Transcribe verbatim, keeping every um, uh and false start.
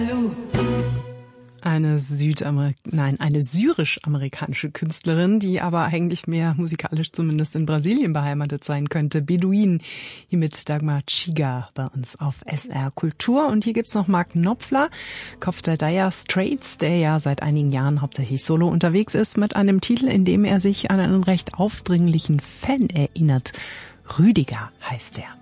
Eine Südamerik- nein, eine syrisch-amerikanische Künstlerin, die aber eigentlich mehr musikalisch zumindest in Brasilien beheimatet sein könnte. Beduin, hier mit Dagmar Chiga bei uns auf S R Kultur. Und hier gibt's noch Mark Knopfler, Kopf der Dire Straits, der ja seit einigen Jahren hauptsächlich solo unterwegs ist, mit einem Titel, in dem er sich an einen recht aufdringlichen Fan erinnert. Rüdiger heißt er.